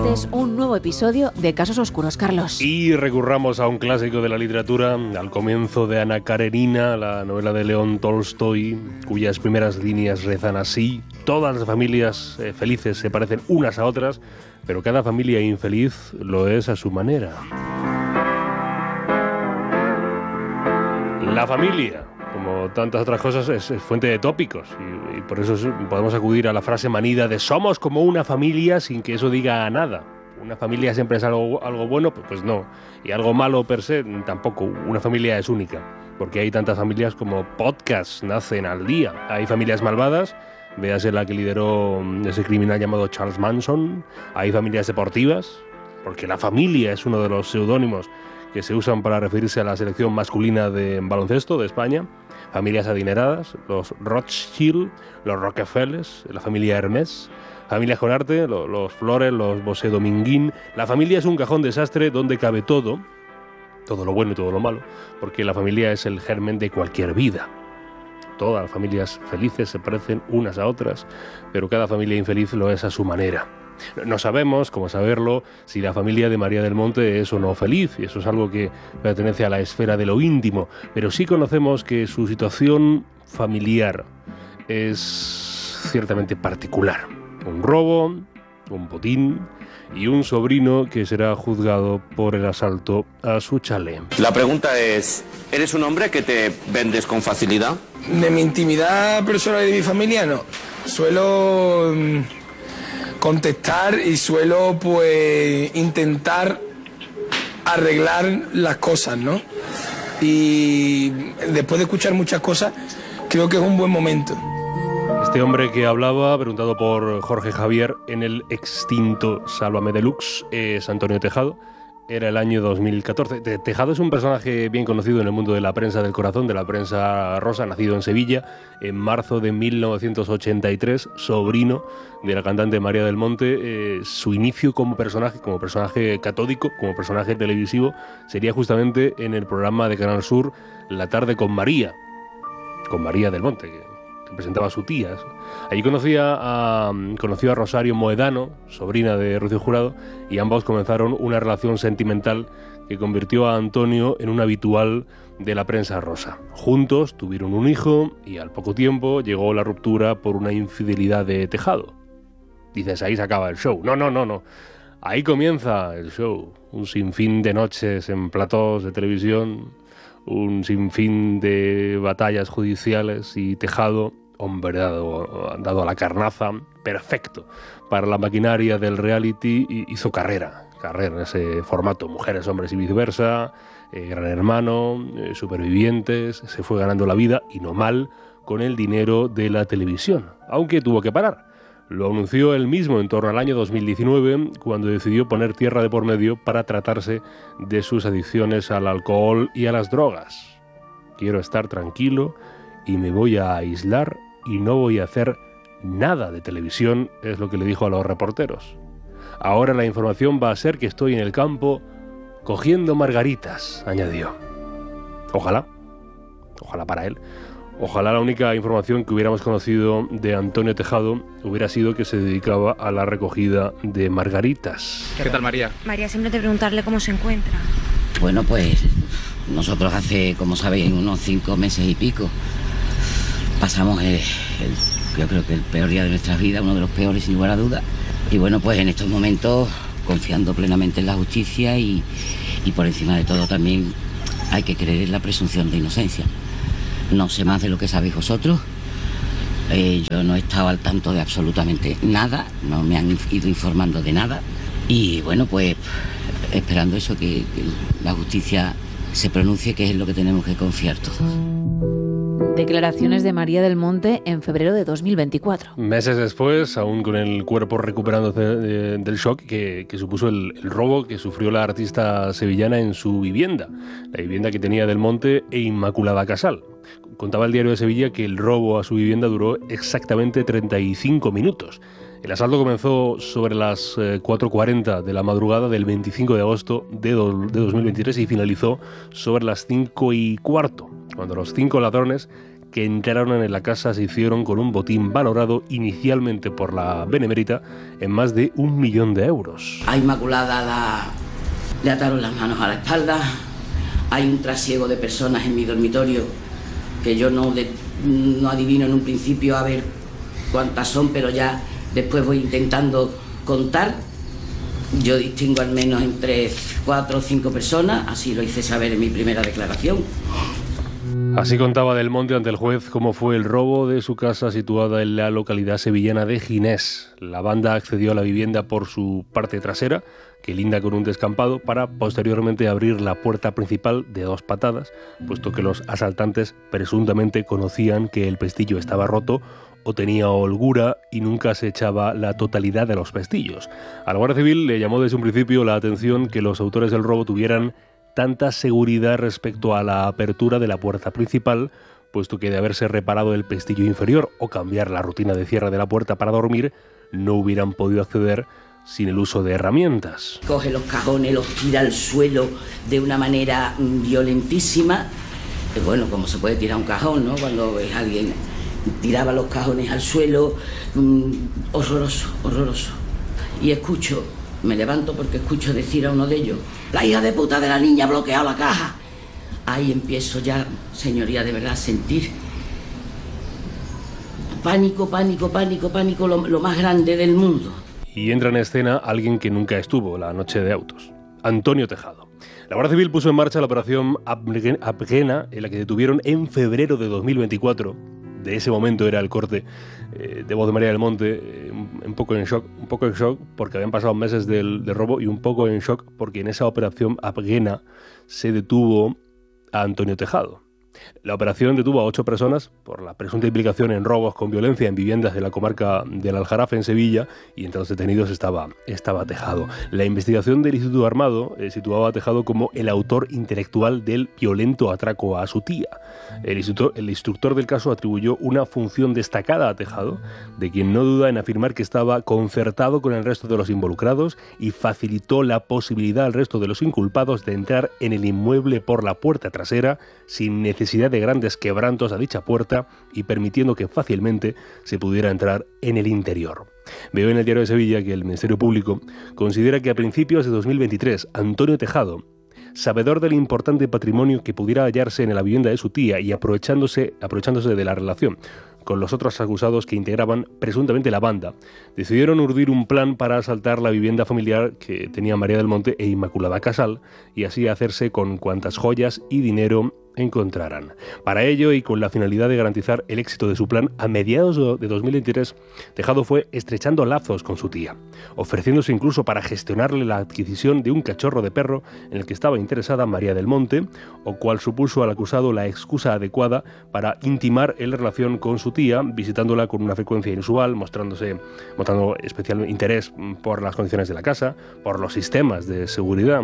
martes un nuevo episodio de Casos Oscuros, Carlos. Y recurramos a un clásico de la literatura, al comienzo de Ana Karenina, la novela de León Tolstoy, cuyas primeras líneas rezan así: todas las familias felices se parecen unas a otras, pero cada familia infeliz lo es a su manera. La familia, como tantas otras cosas, es fuente de tópicos y por eso podemos acudir a la frase manida de somos como una familia sin que eso diga nada. Una familia siempre es algo bueno, pues no. Y algo malo per se tampoco. Una familia es única, porque hay tantas familias como podcasts nacen al día. Hay familias malvadas, véase la que lideró ese criminal llamado Charles Manson. Hay familias deportivas, porque la familia es uno de los seudónimos que se usan para referirse a la selección masculina de baloncesto de España. Familias adineradas, los Rothschild, los Rockefellers, la familia Hermès. Familias con arte, los Flores, los Bosé Dominguín. La familia es un cajón desastre donde cabe todo lo bueno y todo lo malo, porque la familia es el germen de cualquier vida. Todas las familias felices se parecen unas a otras, pero cada familia infeliz lo es a su manera. No sabemos, cómo saberlo, si la familia de María del Monte es o no feliz, y eso es algo que pertenece a la esfera de lo íntimo, pero sí conocemos que su situación familiar es ciertamente particular. Un robo, un botín y un sobrino que será juzgado por el asalto a su chalet. La pregunta es, ¿eres un hombre que te vendes con facilidad? De mi intimidad personal y de mi familia, no. Suelo contestar y suelo, pues, intentar arreglar las cosas, ¿no? Y después de escuchar muchas cosas, creo que es un buen momento. Este hombre que hablaba, preguntado por Jorge Javier en el extinto Sálvame Deluxe, es Antonio Tejado. Era el año 2014. Tejado es un personaje bien conocido en el mundo de la prensa del corazón, de la prensa rosa, nacido en Sevilla en marzo de 1983, sobrino de la cantante María del Monte. Su inicio como personaje catódico, como personaje televisivo, sería justamente en el programa de Canal Sur La Tarde con María del Monte, que presentaba a su tía. Allí conoció a Rosario Moedano, sobrina de Rocío Jurado, y ambos comenzaron una relación sentimental que convirtió a Antonio en un habitual de la prensa rosa. Juntos tuvieron un hijo y al poco tiempo llegó la ruptura por una infidelidad de Tejado. Dices, ahí se acaba el show. No. Ahí comienza el show. Un sinfín de noches en platós de televisión, un sinfín de batallas judiciales y Tejado, hombre dado a la carnaza, perfecto para la maquinaria del reality, hizo carrera en ese formato, Mujeres, Hombres y Viceversa, Gran Hermano, Supervivientes. Se fue ganando la vida, y no mal, con el dinero de la televisión, aunque tuvo que parar. Lo anunció él mismo en torno al año 2019, cuando decidió poner tierra de por medio para tratarse de sus adicciones al alcohol y a las drogas. Quiero estar tranquilo y me voy a aislar y no voy a hacer nada de televisión, es lo que le dijo a los reporteros. Ahora la información va a ser que estoy en el campo cogiendo margaritas, añadió. Ojalá para él. Ojalá la única información que hubiéramos conocido de Antonio Tejado hubiera sido que se dedicaba a la recogida de margaritas. ¿Qué tal, María? María, siempre preguntarle cómo se encuentra. Bueno, pues nosotros hace, como sabéis, unos 5 meses y pico pasamos yo creo que el peor día de nuestras vidas, uno de los peores sin lugar a dudas. Y bueno, pues en estos momentos, confiando plenamente en la justicia y por encima de todo también hay que creer en la presunción de inocencia. No sé más de lo que sabéis vosotros. Yo no he estado al tanto de absolutamente nada, no me han ido informando de nada. Y bueno, pues esperando eso, que la justicia se pronuncie, que es lo que tenemos que confiar todos. Declaraciones de María del Monte en febrero de 2024. Meses después, aún con el cuerpo recuperándose del shock que supuso el robo que sufrió la artista sevillana en su vivienda, la vivienda que tenía Del Monte e Inmaculada Casal. Contaba el Diario de Sevilla que el robo a su vivienda duró exactamente 35 minutos. El asalto comenzó sobre las 4:40 de la madrugada del 25 de agosto de 2023 y finalizó sobre las 5:15, cuando los 5 ladrones que entraron en la casa se hicieron con un botín valorado inicialmente por la Benemérita en más de 1 millón de euros. A Inmaculada le ataron las manos a la espalda. Hay un trasiego de personas en mi dormitorio que yo no adivino en un principio a ver cuántas son, pero ya después voy intentando contar. Yo distingo al menos entre 4 o 5 personas, así lo hice saber en mi primera declaración. Así contaba Del Monte ante el juez cómo fue el robo de su casa situada en la localidad sevillana de Ginés. La banda accedió a la vivienda por su parte trasera, que linda con un descampado, para posteriormente abrir la puerta principal de 2 patadas, puesto que los asaltantes presuntamente conocían que el pestillo estaba roto o tenía holgura y nunca se echaba la totalidad de los pestillos. A la Guardia Civil le llamó desde un principio la atención que los autores del robo tuvieran tanta seguridad respecto a la apertura de la puerta principal, puesto que de haberse reparado el pestillo inferior o cambiar la rutina de cierre de la puerta para dormir, no hubieran podido acceder sin el uso de herramientas. Coge los cajones, los tira al suelo de una manera violentísima. Bueno, como se puede tirar un cajón, ¿no? Cuando ves a alguien, tiraba los cajones al suelo, horroroso, horroroso. Y me levanto porque escucho decir a uno de ellos: la hija de puta de la niña ha bloqueado la caja. Ahí empiezo ya, señoría, de verdad, a sentir pánico, pánico, pánico, pánico, lo más grande del mundo. Y entra en escena alguien que nunca estuvo la noche de autos: Antonio Tejado. La Guardia Civil puso en marcha la operación Abgena, en la que detuvieron en febrero de 2024. De ese momento era el corte de voz de María del Monte, un poco en shock porque habían pasado meses del robo, y un poco en shock porque en esa operación Abgena se detuvo a Antonio Tejado. La operación detuvo a 8 personas por la presunta implicación en robos con violencia en viviendas de la comarca del Aljarafe, en Sevilla, y entre los detenidos estaba Tejado. La investigación del Instituto Armado situaba a Tejado como el autor intelectual del violento atraco a su tía. El instructor del caso atribuyó una función destacada a Tejado, de quien no duda en afirmar que estaba concertado con el resto de los involucrados y facilitó la posibilidad al resto de los inculpados de entrar en el inmueble por la puerta trasera sin necesidad de grandes quebrantos a dicha puerta y permitiendo que fácilmente se pudiera entrar en el interior. Veo en el Diario de Sevilla que el Ministerio Público considera que a principios de 2023 Antonio Tejado, sabedor del importante patrimonio que pudiera hallarse en la vivienda de su tía y aprovechándose de la relación con los otros acusados que integraban presuntamente la banda, decidieron urdir un plan para asaltar la vivienda familiar que tenía María del Monte e Inmaculada Casal y así hacerse con cuantas joyas y dinero encontraran. Para ello, y con la finalidad de garantizar el éxito de su plan, a mediados de 2023, Tejado fue estrechando lazos con su tía, ofreciéndose incluso para gestionarle la adquisición de un cachorro de perro en el que estaba interesada María del Monte, o cual supuso al acusado la excusa adecuada para intimar en relación con su tía, visitándola con una frecuencia inusual, mostrando especial interés por las condiciones de la casa, por los sistemas de seguridad.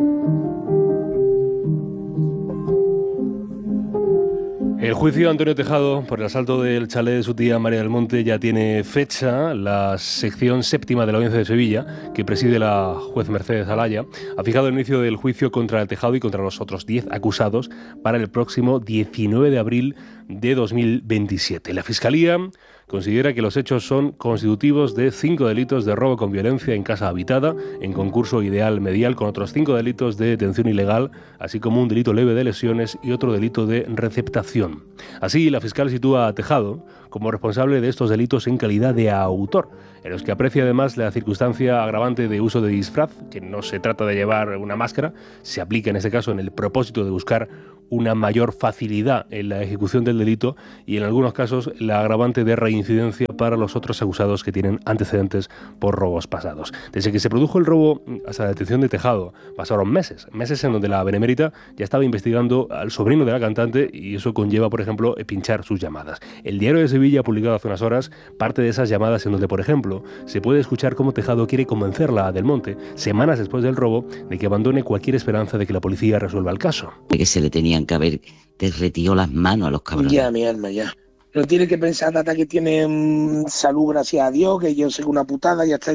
El juicio de Antonio Tejado por el asalto del chalet de su tía María del Monte ya tiene fecha. La sección séptima de la Audiencia de Sevilla, que preside la juez Mercedes Alaya, ha fijado el inicio del juicio contra el Tejado y contra los otros 10 acusados para el próximo 19 de abril de 2027. La Fiscalía considera que los hechos son constitutivos de 5 delitos de robo con violencia en casa habitada, en concurso ideal medial, con otros 5 delitos de detención ilegal, así como un delito leve de lesiones y otro delito de receptación. Así, la fiscal sitúa a Tejado como responsable de estos delitos en calidad de autor, en los que aprecia además la circunstancia agravante de uso de disfraz, que no se trata de llevar una máscara, se aplica en este caso en el propósito de buscar una mayor facilidad en la ejecución del delito, y en algunos casos la agravante de reincidencia para los otros acusados que tienen antecedentes por robos pasados. Desde que se produjo el robo hasta la detención de Tejado pasaron meses en donde la Benemérita ya estaba investigando al sobrino de la cantante, y eso conlleva, por ejemplo, pinchar sus llamadas. El Diario de Sevilla ha publicado hace unas horas parte de esas llamadas en donde, por ejemplo, se puede escuchar cómo Tejado quiere convencerla a Del Monte, semanas después del robo, de que abandone cualquier esperanza de que la policía resuelva el caso. Que se le tenían que haber derretido las manos a los cabrones. Ya, mi alma, ya. No tiene que pensar, Tata, que tiene salud, gracias a Dios, que yo soy una putada, ya está,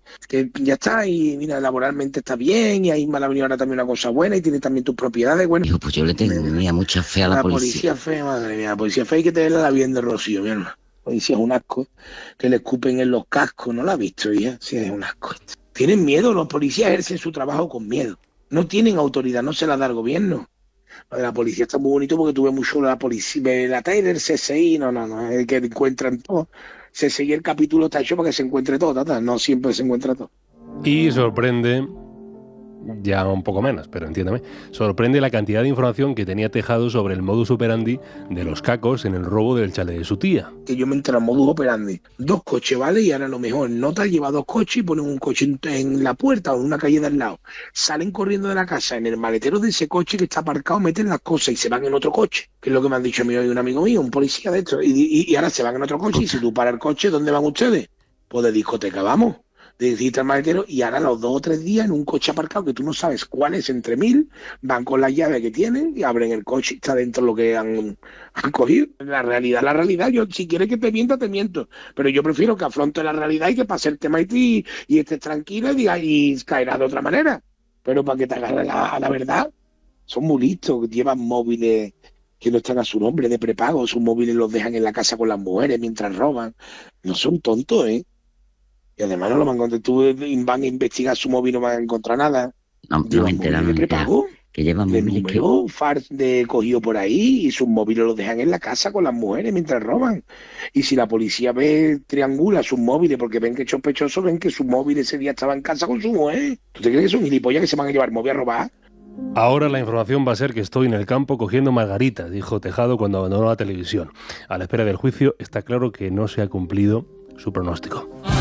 y mira, laboralmente está bien, y ahí me ha venido ahora también una cosa buena, y tiene también tus propiedades, bueno. Hijo, pues yo le tenía mucha fe a la policía. La policía fe, madre mía, la policía fe hay que tenerla bien de Rocío, mi hermano. La policía es un asco, que le escupen en los cascos, ¿no la has visto, hija? Sí, es un asco. Tienen miedo, los policías ejercen su trabajo con miedo. No tienen autoridad, no se la da el gobierno. Lo de la policía está muy bonito porque tuve mucho la policía, la Taylor, CSI, no, es que encuentran todo. CSI el capítulo está hecho para que se encuentre todo, Tata, no siempre se encuentra todo. Y sorprende, ya un poco menos, pero entiéndame, sorprende la cantidad de información que tenía Tejado sobre el modus operandi de los cacos en el robo del chalet de su tía. Que yo me entero en modus operandi. 2 coches, ¿vale? Y ahora a lo mejor Nota lleva 2 coches y ponen un coche en la puerta o en una calle de al lado. Salen corriendo de la casa, en el maletero de ese coche que está aparcado, meten las cosas y se van en otro coche. Que es lo que me han dicho a mí hoy un amigo mío, un policía de esto. Y ahora se van en otro coche y si tú paras el coche, ¿dónde van ustedes? Pues de discoteca vamos. Decirte al maletero, y ahora los 2 o 3 días en un coche aparcado que tú no sabes cuál es entre 1000, van con la llave que tienen y abren el coche y está dentro lo que han cogido. La realidad, yo si quieres que te miento, pero yo prefiero que afronte la realidad y que pase el tema y estés tranquila y caerás de otra manera. Pero para que te agarre a la verdad, son muy listos, llevan móviles que no están a su nombre de prepago, sus móviles los dejan en la casa con las mujeres mientras roban. No son tontos, ¿eh? Y además no lo van a encontrar. Tú van a investigar su móvil y no van a encontrar nada. No me entera. Que llevan móviles de cogido por ahí y sus móviles los dejan en la casa con las mujeres mientras roban. Y si la policía triangula sus móviles porque ven que es sospechoso, ven que su móvil ese día estaba en casa con su mujer. ¿Tú te crees que son gilipollas que se van a llevar el móvil a robar? Ahora la información va a ser que estoy en el campo cogiendo margaritas, dijo Tejado cuando abandonó la televisión. A la espera del juicio está claro que no se ha cumplido su pronóstico.